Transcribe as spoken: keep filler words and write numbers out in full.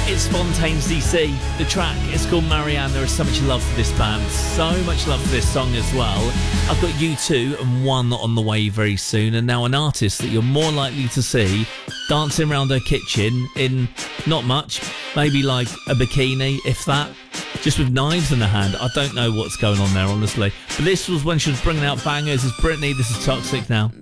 It's Fontaines D C. The track is called Marianne. There is so much love for this band, so much love for this song as well. I've got U two and One on the way very soon, and now an artist that you're more likely to see dancing around her kitchen in not much, maybe like a bikini, if that, just with knives in her hand. I don't know what's going on there, honestly. But this was when she was bringing out bangers. It's Britney. This is Toxic now.